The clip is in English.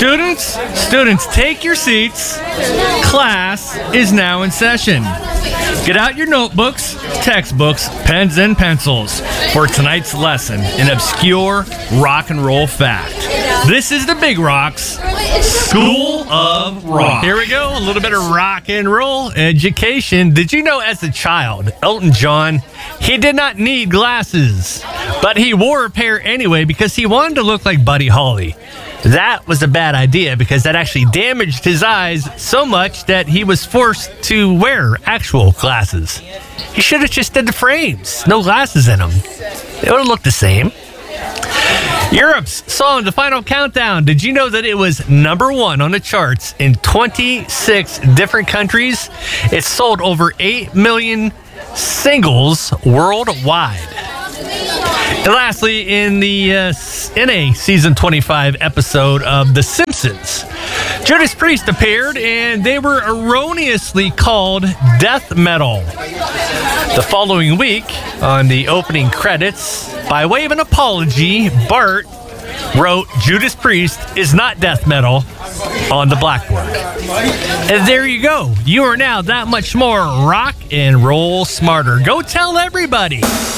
Students, take your seats. Class is now in session. Get out your notebooks, textbooks, pens, and pencils for tonight's lesson in obscure rock and roll fact. This is the Big Rocks School of Rock. Here we go, a little bit of rock and roll education. Did you know as a child, Elton John, he did not need glasses, but he wore a pair anyway because he wanted to look like Buddy Holly. That was a bad idea because that actually damaged his eyes so much that he was forced to wear actual glasses. He should have just did the frames, no glasses in them. It would have looked the same. Europe's song, The Final Countdown. Did you know that it was number one on the charts in 26 different countries? It sold over 8 million singles worldwide. And lastly, in a season 25 episode of The Simpsons, Judas Priest appeared and they were erroneously called death metal. The following week, on the opening credits, by way of an apology, Bart wrote Judas Priest is not death metal on the blackboard. And there you go. You are now that much more rock and roll smarter. Go tell everybody.